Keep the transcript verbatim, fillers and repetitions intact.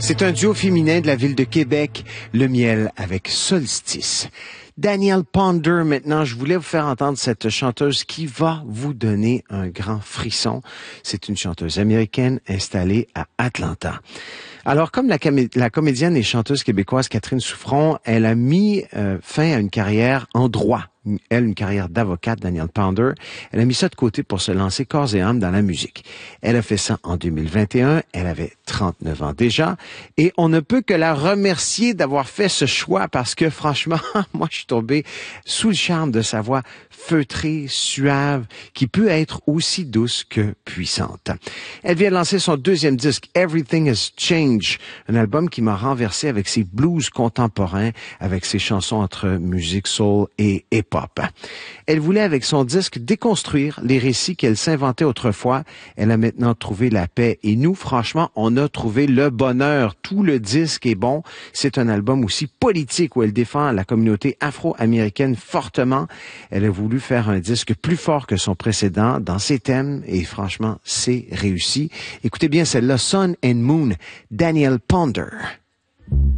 C'est un duo féminin de la ville de Québec, Le Miel avec Solstice. Danielle Ponder, maintenant, je voulais vous faire entendre cette chanteuse qui va vous donner un grand frisson. C'est une chanteuse américaine installée à Atlanta. Alors, comme la, comé- la comédienne et chanteuse québécoise Catherine Souffron, elle a mis euh, fin à une carrière en droit. Elle, une carrière d'avocate, Danielle Ponder. Elle a mis ça de côté pour se lancer corps et âme dans la musique. Elle a fait ça en deux mille vingt et un. Elle avait trente-neuf ans déjà. Et on ne peut que la remercier d'avoir fait ce choix parce que, franchement, moi, je suis tombé sous le charme de sa voix feutrée, suave, qui peut être aussi douce que puissante. Elle vient de lancer son deuxième disque, Everything Has Changed, un album qui m'a renversé avec ses blues contemporains, avec ses chansons entre musique soul et hip-hop. Elle voulait, avec son disque, déconstruire les récits qu'elle s'inventait autrefois. Elle a maintenant trouvé la paix. Et nous, franchement, on a trouvé le bonheur. Tout le disque est bon. C'est un album aussi politique où elle défend la communauté afro-américaine fortement. Elle a voulu faire un disque plus fort que son précédent dans ses thèmes et franchement, c'est réussi. Écoutez bien celle-là, Sun and Moon, Danielle Ponder.